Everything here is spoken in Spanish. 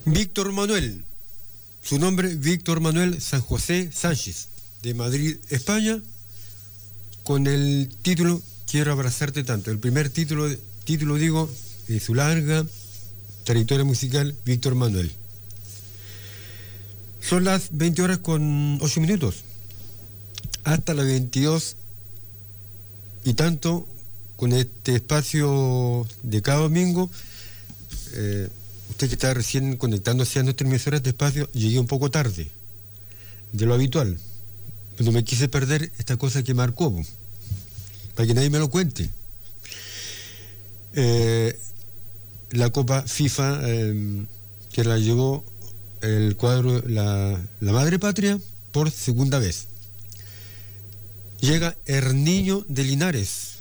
Víctor Manuel, su nombre Víctor Manuel San José Sánchez, de Madrid, España, con el título Quiero abrazarte tanto. El primer título digo, de su larga trayectoria musical, Víctor Manuel. Son las 20 horas con 8 minutos. Hasta las 22 y tanto, con este espacio de cada domingo. Usted que está recién conectándose a nuestra emisora, este espacio, llegué un poco tarde de lo habitual. Pero me quise perder esta cosa que marcó, para que nadie me lo cuente. La Copa FIFA, que la llevó el cuadro la Madre Patria por segunda vez. Llega Herniño de Linares,